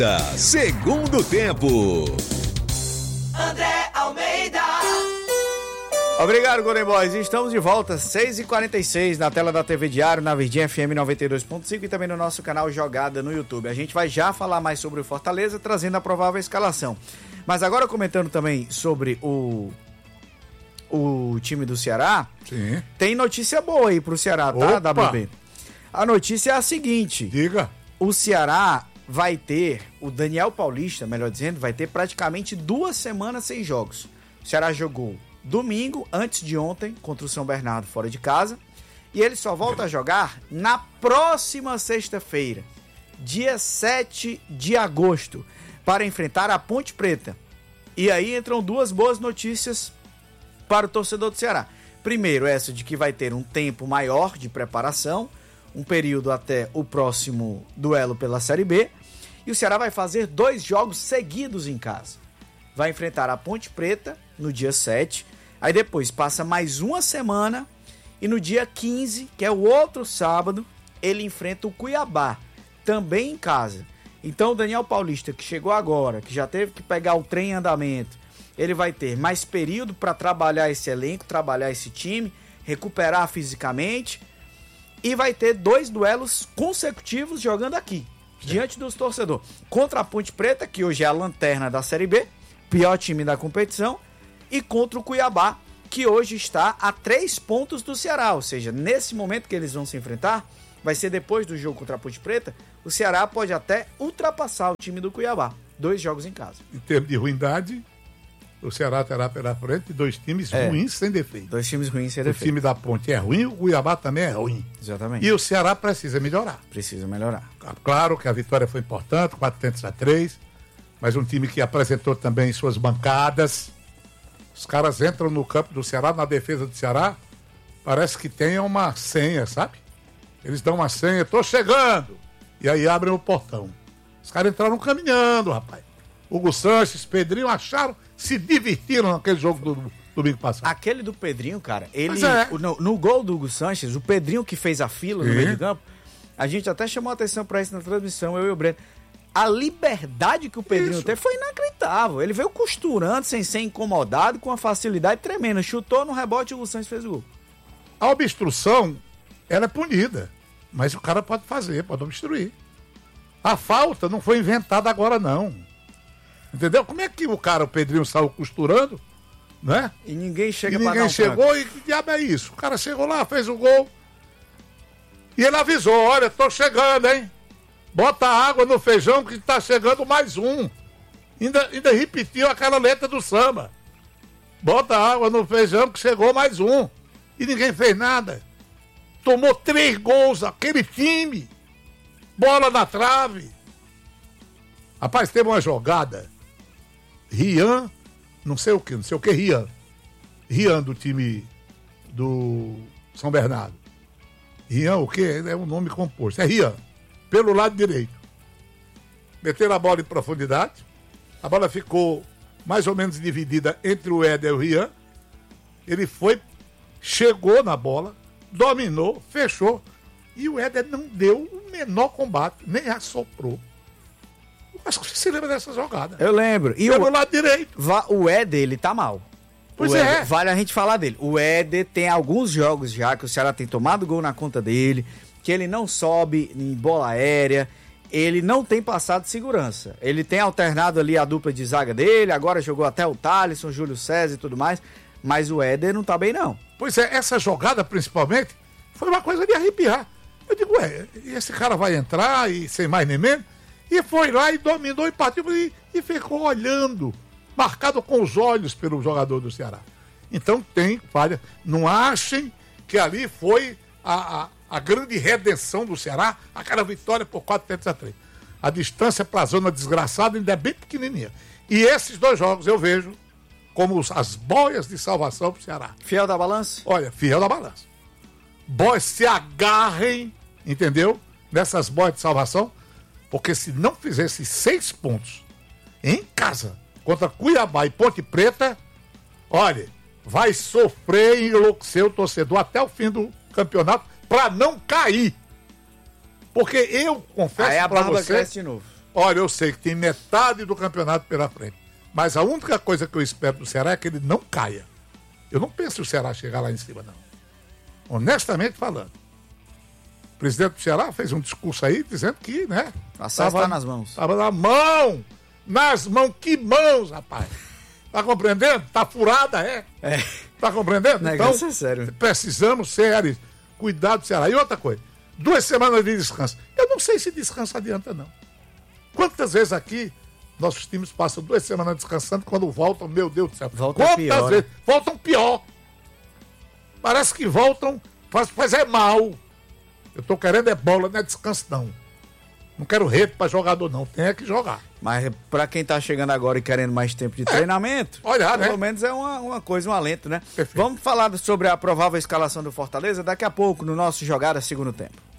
Segundo tempo. André Almeida. Obrigado, Golden Boys. Estamos de volta, 6h46, na tela da TV Diário, na Verdinha FM 92.5 e também no nosso canal Jogada no YouTube. A gente vai já falar mais sobre o Fortaleza, trazendo a provável escalação. Mas agora comentando também sobre o time do Ceará, sim, tem notícia boa aí pro Ceará, tá, WB? A notícia é a seguinte. Diga. O Ceará vai ter, o Daniel Paulista, melhor dizendo, vai ter praticamente 2 semanas sem jogos. O Ceará jogou domingo, antes de ontem, contra o São Bernardo fora de casa, e ele só volta a jogar na próxima sexta-feira, dia 7 de agosto, para enfrentar a Ponte Preta. E aí entram 2 boas notícias para o torcedor do Ceará. Primeiro, essa de que vai ter um tempo maior de preparação, um período até o próximo duelo pela Série B, e o Ceará vai fazer 2 jogos seguidos em casa. Vai enfrentar a Ponte Preta no dia 7, aí depois passa mais uma semana e no dia 15, que é o outro sábado, ele enfrenta o Cuiabá, também em casa. Então o Daniel Paulista, que chegou agora, que já teve que pegar o trem em andamento, ele vai ter mais período para trabalhar esse elenco, trabalhar esse time, recuperar fisicamente e vai ter 2 duelos consecutivos jogando aqui, diante dos torcedores. Contra a Ponte Preta, que hoje é a lanterna da Série B, pior time da competição, e contra o Cuiabá, que hoje está a 3 pontos do Ceará, ou seja, nesse momento que eles vão se enfrentar, vai ser depois do jogo contra a Ponte Preta, o Ceará pode até ultrapassar o time do Cuiabá. 2 jogos em casa. Em termos de ruindade, o Ceará terá pela frente 2 times ruins sem defeito. 2 times ruins sem defeito. O time da Ponte é ruim, o Cuiabá também é ruim. Exatamente. E o Ceará precisa melhorar. Precisa melhorar. Claro que a vitória foi importante, 403, mas um time que apresentou também suas bancadas. Os caras entram no campo do Ceará, na defesa do Ceará, parece que tem uma senha, sabe? Eles dão uma senha, tô chegando, e aí abrem o portão. Os caras entraram caminhando, rapaz. Hugo Sanches, Pedrinho, acharam, se divertiram naquele jogo do domingo passado. Aquele do Pedrinho, cara, ele É. no gol do Hugo Sanches, o Pedrinho que fez a fila no meio de campo, a gente até chamou a atenção pra isso na transmissão, eu e o Breno. A liberdade que o Pedrinho teve foi inacreditável. Ele veio costurando sem ser incomodado, com uma facilidade tremenda. Chutou no rebote e o Hugo Sanches fez o gol. A obstrução, ela é punida, mas o cara pode fazer, pode obstruir. A falta não foi inventada agora, não. Entendeu? Como é que o Pedrinho, saiu costurando, né? E ninguém chega pra dar dar um chegou canto. E que diabo é isso? O cara chegou lá, fez o gol. E ele avisou, olha, tô chegando, hein? Bota água no feijão que tá chegando mais um. Ainda repetiu aquela letra do samba. Bota água no feijão que chegou mais um. E ninguém fez nada. Tomou 3 gols, aquele time. Bola na trave. Rapaz, teve uma jogada. Rian, não sei o que, Rian. Rian do time do São Bernardo. Rian o quê? É um nome composto. É Rian. Pelo lado direito. Meteram a bola em profundidade. A bola ficou mais ou menos dividida entre o Éder e o Rian. Ele foi, chegou na bola, dominou, fechou. E o Éder não deu o menor combate, nem assoprou. Acho que você se lembra dessa jogada. Eu lembro. E pelo lado direito. O Éder, ele tá mal. Pois Éder, vale a gente falar dele. O Éder tem alguns jogos já que o Ceará tem tomado gol na conta dele, que ele não sobe em bola aérea, ele não tem passado de segurança. Ele tem alternado ali a dupla de zaga dele, agora jogou até o Thalisson, Júlio César e tudo mais, mas o Éder não tá bem não. Pois é, essa jogada principalmente foi uma coisa de arrepiar. Eu digo, esse cara vai entrar e sem mais nem menos, e foi lá e dominou e partiu e ficou olhando, marcado com os olhos pelo jogador do Ceará. Então tem falha. Não achem que ali foi a grande redenção do Ceará, aquela vitória por 4-3. A distância para a zona desgraçada ainda é bem pequenininha. E esses 2 jogos eu vejo como as boias de salvação para o Ceará. Fiel da balança? Olha, fiel da balança. Boias se agarrem, entendeu? Nessas boias de salvação, porque se não fizer esses 6 pontos em casa contra Cuiabá e Ponte Preta, olha, vai sofrer e enlouquecer o torcedor até o fim do campeonato para não cair. Porque eu confesso para você... Cresce de novo. Olha, eu sei que tem metade do campeonato pela frente. Mas a única coisa que eu espero do Ceará é que ele não caia. Eu não penso que o Ceará chegar lá em cima, não. Honestamente falando. O presidente do Ceará fez um discurso aí dizendo que, né? A SAF tá nas mãos. Tava na mão! Nas mãos, que mãos, rapaz! Tá compreendendo? Tá furada, é? É. Tá compreendendo? Negócio é sério. Precisamos ser cuidado do Ceará. E outra coisa, 2 semanas de descanso. Eu não sei se descanso adianta, não. Quantas vezes aqui nossos times passam 2 semanas descansando, quando voltam, meu Deus do céu. Volta Quantas pior, vezes? Voltam pior. Parece que voltam, faz é mal. Eu tô querendo é bola, não é descanso, não. Não quero rede pra jogador, não. Tem que jogar. Mas pra quem tá chegando agora e querendo mais tempo de treinamento, olha, pelo né? menos é uma coisa, um alento, né? Perfeito. Vamos falar sobre a provável escalação do Fortaleza daqui a pouco no nosso Jogada Segundo Tempo.